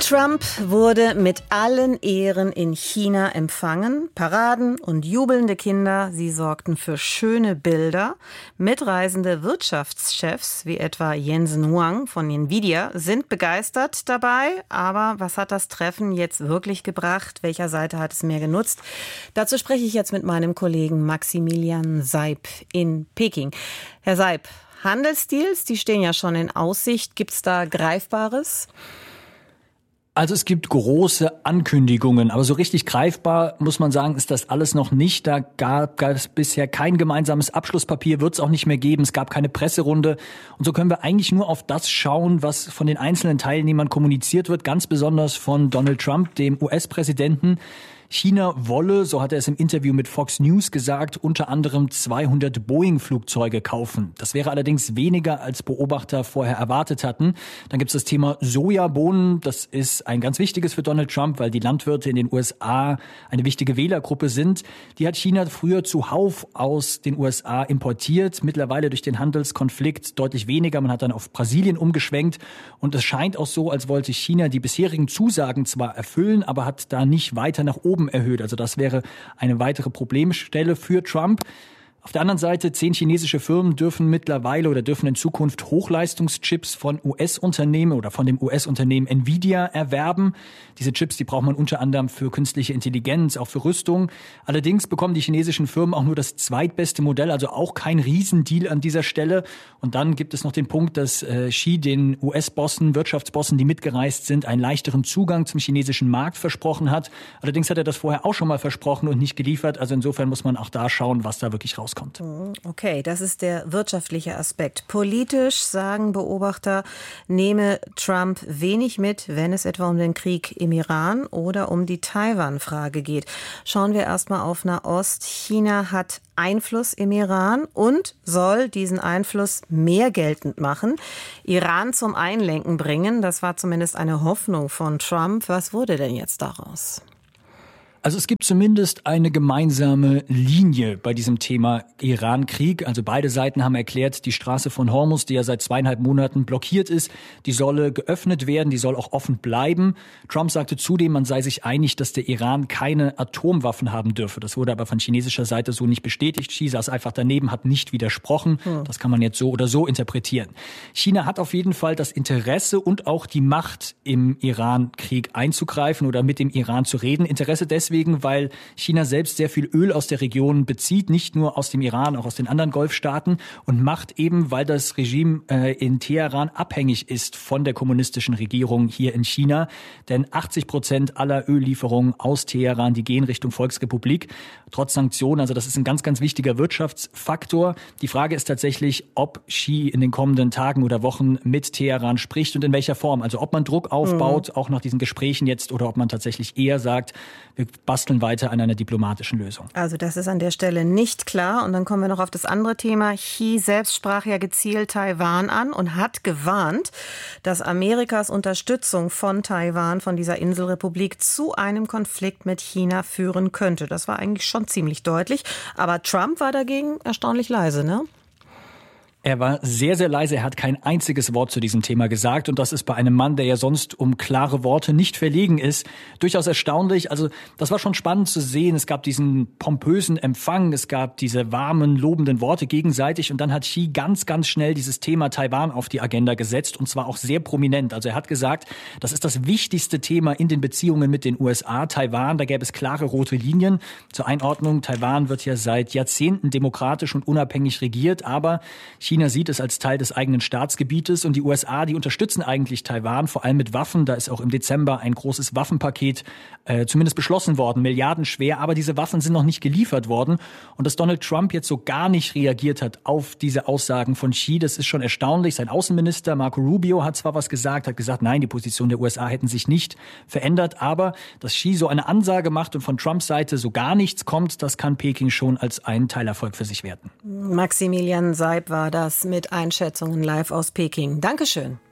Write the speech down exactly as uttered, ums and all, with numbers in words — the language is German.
Trump wurde mit allen Ehren in China empfangen. Paraden und jubelnde Kinder, sie sorgten für schöne Bilder. Mitreisende Wirtschaftschefs, wie etwa Jensen Huang von Nvidia, sind begeistert dabei. Aber was hat das Treffen jetzt wirklich gebracht? Welcher Seite hat es mehr genutzt? Dazu spreche ich jetzt mit meinem Kollegen Maximilian Seib in Peking. Herr Seib, Handelsdeals, die stehen ja schon in Aussicht. Gibt es da Greifbares? Also es gibt große Ankündigungen, aber so richtig greifbar, muss man sagen, ist das alles noch nicht. Da gab, gab es bisher kein gemeinsames Abschlusspapier, wird es auch nicht mehr geben. Es gab keine Presserunde. Und so können wir eigentlich nur auf das schauen, was von den einzelnen Teilnehmern kommuniziert wird, ganz besonders von Donald Trump, dem U S-Präsidenten. China wolle, so hat er es im Interview mit Fox News gesagt, unter anderem zweihundert Boeing-Flugzeuge kaufen. Das wäre allerdings weniger, als Beobachter vorher erwartet hatten. Dann gibt es das Thema Sojabohnen. Das ist ein ganz wichtiges für Donald Trump, weil die Landwirte in den U S A eine wichtige Wählergruppe sind. Die hat China früher zuhauf aus den U S A importiert. Mittlerweile durch den Handelskonflikt deutlich weniger. Man hat dann auf Brasilien umgeschwenkt. Und es scheint auch so, als wollte China die bisherigen Zusagen zwar erfüllen, aber hat da nicht weiter nach oben erhöht. Also das wäre eine weitere Problemstelle für Trump. Auf der anderen Seite, zehn chinesische Firmen dürfen mittlerweile oder dürfen in Zukunft Hochleistungschips von U S-Unternehmen oder von dem U S-Unternehmen Nvidia erwerben. Diese Chips, die braucht man unter anderem für künstliche Intelligenz, auch für Rüstung. Allerdings bekommen die chinesischen Firmen auch nur das zweitbeste Modell, also auch kein Riesendeal an dieser Stelle. Und dann gibt es noch den Punkt, dass äh, Xi den U S-Bossen, Wirtschaftsbossen, die mitgereist sind, einen leichteren Zugang zum chinesischen Markt versprochen hat. Allerdings hat er das vorher auch schon mal versprochen und nicht geliefert. Also insofern muss man auch da schauen, was da wirklich rauskommt. Okay, das ist der wirtschaftliche Aspekt. Politisch, sagen Beobachter, nehme Trump wenig mit, wenn es etwa um den Krieg im Iran oder um die Taiwan-Frage geht. Schauen wir erstmal auf Nahost. China hat Einfluss im Iran und soll diesen Einfluss mehr geltend machen, Iran zum Einlenken bringen. Das war zumindest eine Hoffnung von Trump. Was wurde denn jetzt daraus? Also es gibt zumindest eine gemeinsame Linie bei diesem Thema Iran-Krieg. Also beide Seiten haben erklärt, die Straße von Hormuz, die ja seit zweieinhalb Monaten blockiert ist, die solle geöffnet werden, die soll auch offen bleiben. Trump sagte zudem, man sei sich einig, dass der Iran keine Atomwaffen haben dürfe. Das wurde aber von chinesischer Seite so nicht bestätigt. Xi saß einfach daneben, hat nicht widersprochen. Hm. Das kann man jetzt so oder so interpretieren. China hat auf jeden Fall das Interesse und auch die Macht, im Iran-Krieg einzugreifen oder mit dem Iran zu reden. Interesse deswegen, Deswegen, weil China selbst sehr viel Öl aus der Region bezieht, nicht nur aus dem Iran, auch aus den anderen Golfstaaten und macht eben, weil das Regime äh, in Teheran abhängig ist von der kommunistischen Regierung hier in China. Denn achtzig Prozent aller Öllieferungen aus Teheran, die gehen Richtung Volksrepublik, trotz Sanktionen. Also das ist ein ganz, ganz wichtiger Wirtschaftsfaktor. Die Frage ist tatsächlich, ob Xi in den kommenden Tagen oder Wochen mit Teheran spricht und in welcher Form. Also ob man Druck aufbaut, mhm. auch nach diesen Gesprächen jetzt, oder ob man tatsächlich eher sagt, wir basteln weiter an einer diplomatischen Lösung. Also das ist an der Stelle nicht klar. Und dann kommen wir noch auf das andere Thema. Xi selbst sprach ja gezielt Taiwan an und hat gewarnt, dass Amerikas Unterstützung von Taiwan, von dieser Inselrepublik, zu einem Konflikt mit China führen könnte. Das war eigentlich schon ziemlich deutlich. Aber Trump war dagegen erstaunlich leise, ne? Er war sehr, sehr leise. Er hat kein einziges Wort zu diesem Thema gesagt. Und das ist bei einem Mann, der ja sonst um klare Worte nicht verlegen ist, durchaus erstaunlich. Also das war schon spannend zu sehen. Es gab diesen pompösen Empfang. Es gab diese warmen, lobenden Worte gegenseitig. Und dann hat Xi ganz, ganz schnell dieses Thema Taiwan auf die Agenda gesetzt. Und zwar auch sehr prominent. Also er hat gesagt, das ist das wichtigste Thema in den Beziehungen mit den U S A. Taiwan, da gäbe es klare rote Linien. Zur Einordnung, Taiwan wird ja seit Jahrzehnten demokratisch und unabhängig regiert. Aber China sieht es als Teil des eigenen Staatsgebietes und die U S A, die unterstützen eigentlich Taiwan, vor allem mit Waffen. Da ist auch im Dezember ein großes Waffenpaket äh, zumindest beschlossen worden, milliardenschwer, aber diese Waffen sind noch nicht geliefert worden. Und dass Donald Trump jetzt so gar nicht reagiert hat auf diese Aussagen von Xi, das ist schon erstaunlich. Sein Außenminister Marco Rubio hat zwar was gesagt, hat gesagt, nein, die Position der U S A hätten sich nicht verändert, aber dass Xi so eine Ansage macht und von Trumps Seite so gar nichts kommt, das kann Peking schon als einen Teilerfolg für sich werten. Maximilian Seib war das mit Einschätzungen live aus Peking. Dankeschön.